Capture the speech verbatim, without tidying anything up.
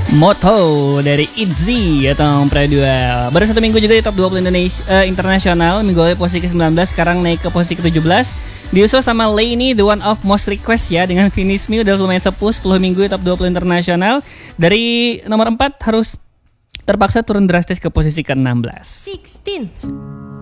Moto dari Itzy atau Praduel. Baru satu minggu juga di top dua puluh Indonesia uh, internasional. Minggu lalu posisi ke sembilan belas, sekarang naik ke posisi ke tujuh belas. Diusul sama Lainey, the one of most request ya, dengan Finish Me udah lumayan sepuh sepuluh minggu di top dua puluh internasional. Dari nomor empat harus terpaksa turun drastis ke posisi ke enam belas. enam belas